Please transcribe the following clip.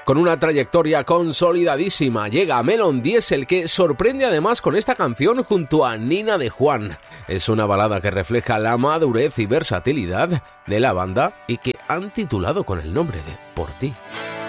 Con una trayectoria consolidadísima llega Melon Diesel, que sorprende además con esta canción junto a Nina de Juan. Es una balada que refleja la madurez y versatilidad de la banda y que han titulado con el nombre de Por ti.